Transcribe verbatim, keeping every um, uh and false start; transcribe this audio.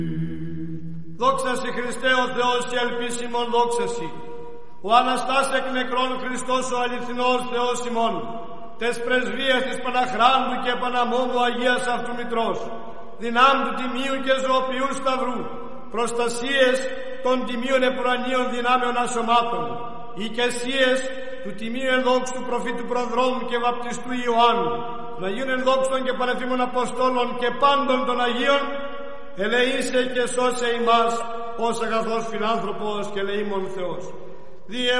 Δόξα σοι Χριστέ ο Θεός και ελπίσιμον δόξα σοι. Ο Αναστάς εκ νεκρών Χριστός ο αληθινός Θεός ημών, τες πρεσβείες της Παναχράντου και Παναμόμου Αγίας Αυτού Μητρός, δυνάμ του τιμίου και ζωοποιού σταυρού, προστασίες των τιμίων επουρανίων δυνάμεων ασωμάτων, οικεσίες του τιμίου ενδόξου του προφήτου προδρόμου και βαπτιστού Ιωάννου, των Αγίων ενδόξων και πανεφήμων Αποστόλων και πάντων των Αγίων, ελεήσε και σώσε ημάς ως αγαθός φιλάνθρωπος και ελεήμων Θεός. Διε